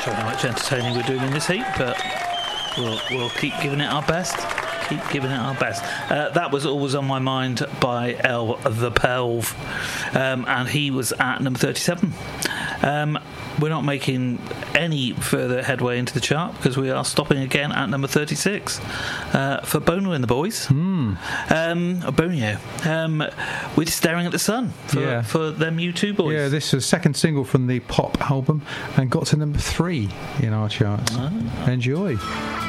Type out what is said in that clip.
sure how much entertaining we're doing in this heat, but we'll keep giving it our best. That was Always on My Mind by El the Pelv, and he was at number 37. We're not making any further headway into the chart because we are stopping again at number 36 for Bono and the Boys. Bonio, with Staring at the Sun for them U2 boys. Yeah, this was second single from the Pop album and got to number 3 in our charts. Enjoy.